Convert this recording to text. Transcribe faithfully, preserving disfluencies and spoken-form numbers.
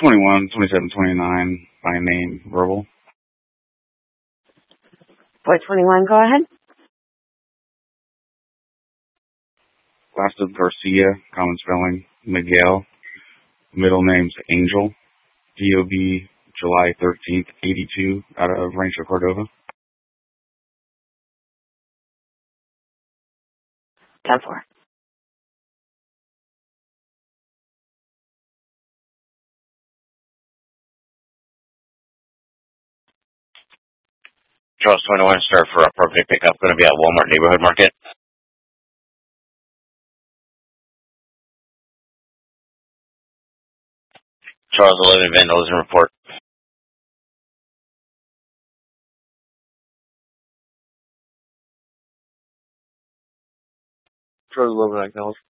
twenty-one, twenty-seven, twenty-nine by name, verbal. four twenty-one, go ahead. Last of Garcia, common spelling, Miguel. Middle name's Angel. D O B July thirteenth, eighty-two, out of Rancho Cordova. ten four. Charles twenty-one, start for appropriate pickup. Going to be at Walmart Neighborhood Market. Charles eleven, vandalism report. Charles eleven, acknowledge.